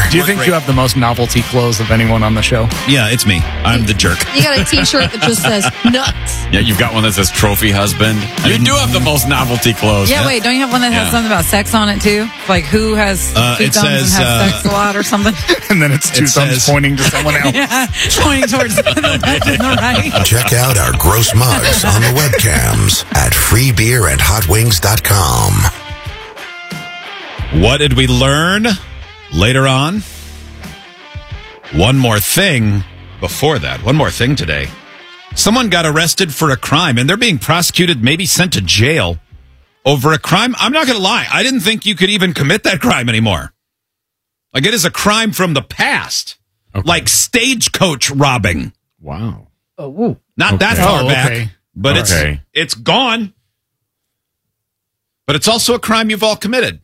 Do you think you have the most novelty clothes of anyone on the show? Yeah, it's me. I'm the jerk. You got a T-shirt that just says nuts. Yeah, you've got one that says trophy husband. You do have the most novelty clothes. Yeah, wait, don't you have one that has something about sex on it too? Like who has two it thumbs says, and has sex a lot or something? And then it's two thumbs pointing to someone else. Yeah, pointing towards the left and the right. Check out our gross mugs on the webcams at freebeerandhotwings.com. What did we learn later on? One more thing before that. One more thing today. Someone got arrested for a crime, and they're being prosecuted, maybe sent to jail over a crime. I'm not going to lie. I didn't think you could even commit that crime anymore. Like, it is a crime from the past. Okay. Like stagecoach robbing. Wow. Not that far back, but it's gone. But it's also a crime you've all committed.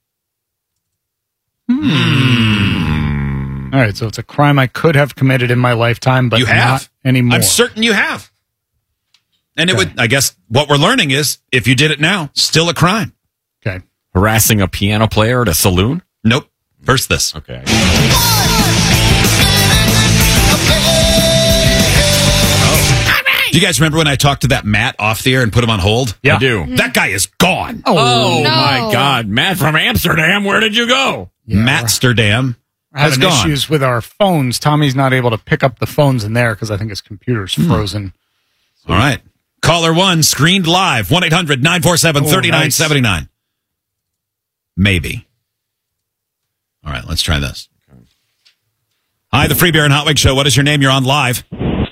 All right, so it's a crime I could have committed in my lifetime, but you have. Not anymore. I'm certain you have. And it would, I guess, what we're learning is, if you did it now, still a crime. Okay. Harassing a piano player at a saloon? Nope. First this. Okay. Do you guys remember when I talked to that Matt off the air and put him on hold? Yeah. I do. That guy is gone. Oh no. My God. Matt from Amsterdam, where did you go? Yeah, Mattsterdam has has gone. issues with our phones. Tommy's not able to pick up the phones in there because I think his computer's frozen. All right. Caller 1, screened live, 1-800-947-3979. Maybe. All right, let's try this. Hi, the Free Beer and Hot Wings Show. What is your name? You're on live.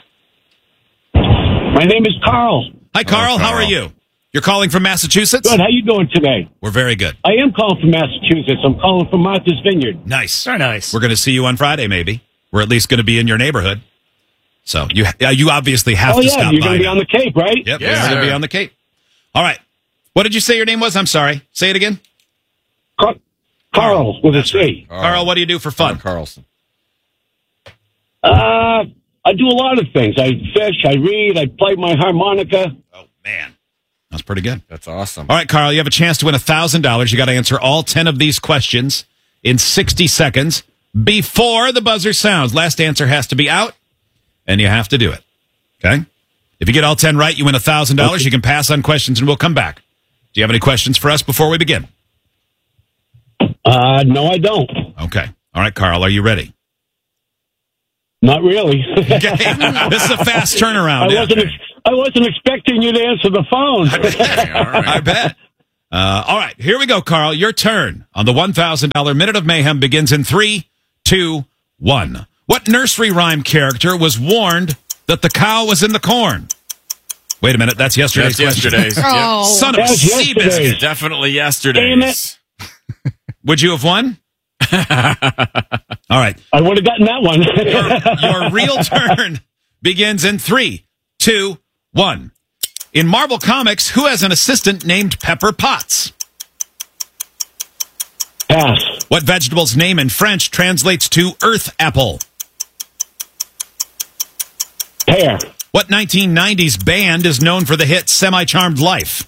My name is Carl. Hi, Carl. How are you? You're calling from Massachusetts? Good. How you doing today? We're very good. I am calling from Massachusetts. I'm calling from Martha's Vineyard. Nice. Very nice. We're going to see you on Friday, maybe. We're at least going to be in your neighborhood. So you obviously have to stop by. You're going to be on the Cape, right? Yep, we're going to be on the Cape. All right. What did you say your name was? I'm sorry. Say it again. Carl with a C. Carl, what do you do for fun? Carlson. I do a lot of things. I fish, I read, I play my harmonica. Oh, man. That's pretty good. That's awesome. All right, Carl, you have a chance to win $1,000. You got to answer all 10 of these questions in 60 seconds before the buzzer sounds. Last answer has to be out, and you have to do it. Okay? If you get all 10 right, you win $1,000. Okay. You can pass on questions, and we'll come back. Do you have any questions for us before we begin? No, I don't. Okay. All right, Carl, are you ready? Not really. Okay. This is a fast turnaround. I wasn't expecting you to answer the phone. I bet. All right, here we go, Carl. Your turn on the $1,000 Minute of Mayhem begins in 3, 2, 1. What nursery rhyme character was warned that the cow was in the corn? Wait a minute, that's yesterday's question. Yesterday's. Oh. Son of a sea biscuit. Definitely yesterday's. Would you have won? All right. I would have gotten that one. Your real turn begins in 3, 2, 1. In Marvel Comics, who has an assistant named Pepper Potts? Pass. What vegetable's name in French translates to earth apple? Pear. What 1990s band is known for the hit Semi-Charmed Life?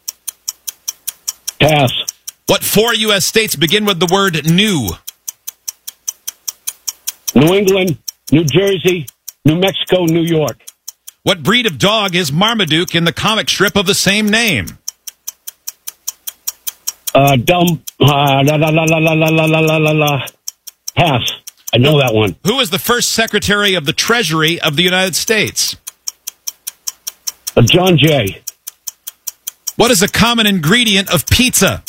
Pass. What 4 U.S. states begin with the word new? New England, New Jersey, New Mexico, New York. What breed of dog is Marmaduke in the comic strip of the same name? Dumb. Pass. I know that one. Who was the first Secretary of the Treasury of the United States? John Jay. What is a common ingredient of pizza?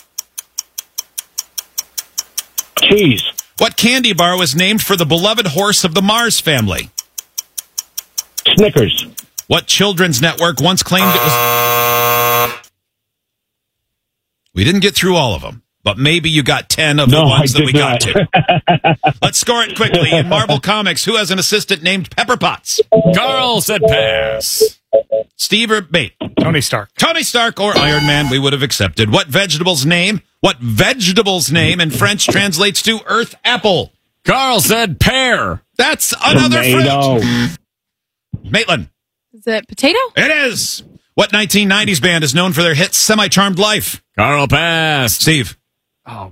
Cheese. What candy bar was named for the beloved horse of the Mars family? Snickers. What children's network once claimed it was... We didn't get through all of them, but maybe you got 10 of the ones that we got to. Let's score it quickly. In Marvel Comics, who has an assistant named Pepper Potts? Carl said pass. Steve or bait? Tony Stark. Tony Stark or Iron Man, we would have accepted. What vegetable's name in French translates to earth apple? Carl said pear. That's another fruit. Maitland. Is it potato? It is. What 1990s band is known for their hit Semi-Charmed Life? Carl pass. Steve. Oh, God.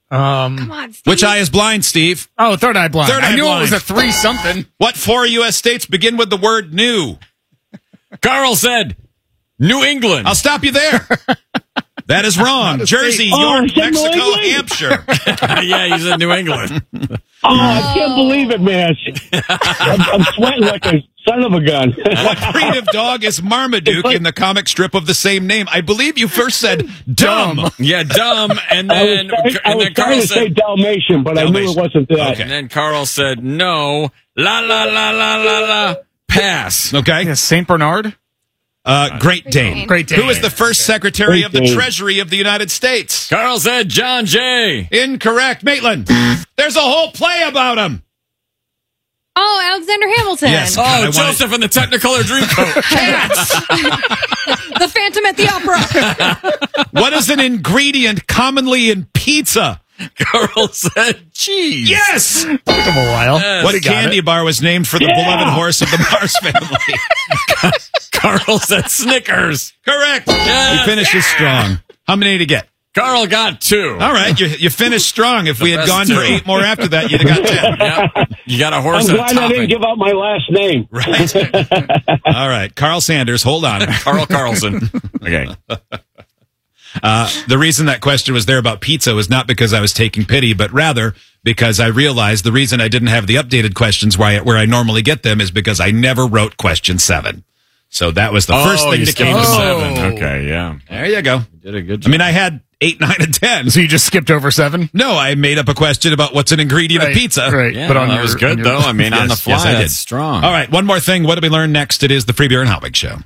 Come on, Steve. Which eye is blind, Steve? Oh, third eye blind. Third eye I knew blind. it was a 3 something. What 4 U.S. states begin with the word new? Carl said New England. I'll stop you there. That is wrong. Jersey, Oh, York, I said New Mexico, England. Hampshire. Yeah, he's in New England. Oh, I can't believe it, man. I'm sweating like a son of a gun. What breed of dog is Marmaduke in the comic strip of the same name? I believe you first said dumb. Yeah, dumb. And I then, was trying Carl to say said, Dalmatian, but I knew Dalmatian. it wasn't that. Okay. and then Carl said, no, la, la, la, la, la, la, pass. Okay. Yeah, St. Bernard? Great Dane. Great Dane. Who was the first Secretary Great of the Dane. Treasury of the United States? Carl said John Jay. Incorrect. Maitland. There's a whole play about him. Oh, Alexander Hamilton. Yes. Oh, God, I wanted- Joseph in the Technicolor Dreamcoat. The Phantom at the Opera. What is an ingredient commonly in pizza? Carl said cheese. Yes. Took him a while. What We got candy it. bar was named for the beloved horse of the Mars family? Carl said Snickers. Correct. Yes. He finishes strong. How many did he get? Carl got 2. All right, you finished strong. If we had best gone for 2. 8 more after that, you'd have got 10. Yep. You got a I'm horse and a glad I didn't topping. give out my last name. Right. All right, Carl Sanders, hold on. Carl Carlson. Okay. The reason that question was there about pizza was not because I was taking pity, but rather because I realized the reason I didn't have the updated questions where I normally get them is because I never wrote question 7. So that was the first thing you that came skipped to to mind. 7. Okay, yeah. There you go. You did a good I job. mean, I had 8, 9, and 10. So you just skipped over 7? No, I made up a question about what's an ingredient of Right, pizza. Right. Yeah, but on that your, was good, on your- though. I mean, on the Yes, fly, yes, I did. that's strong. All right, one more thing. What did we learn next? It is the Free Beer and Hotwig Show.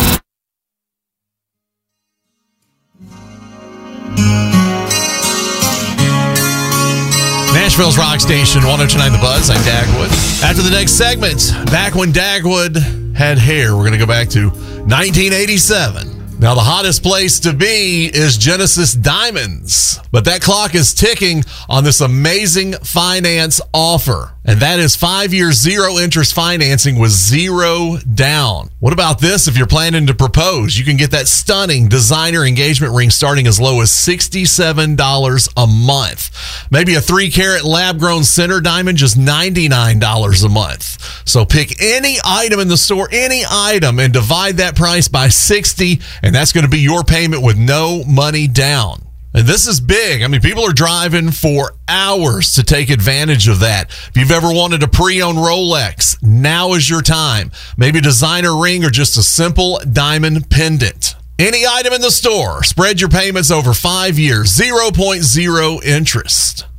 Nashville's Rock Station, 102.9 The Buzz. I'm Dagwood. After the next segment, back when Dagwood had hair, we're going to go back to 1987. Now, the hottest place to be is Genesis Diamonds, but that clock is ticking on this amazing finance offer, and that is 5-year zero-interest financing with 0 down. What about this? If you're planning to propose, you can get that stunning designer engagement ring starting as low as $67 a month. Maybe a 3-carat lab-grown center diamond, just $99 a month. So pick any item in the store, any item, and divide that price by 60, and that's going to be your payment with no money down. And this is big. I mean, people are driving for hours to take advantage of that. If you've ever wanted a pre-owned Rolex, now is your time. Maybe a designer ring or just a simple diamond pendant. Any item in the store, spread your payments over 5 years, 0.0 interest.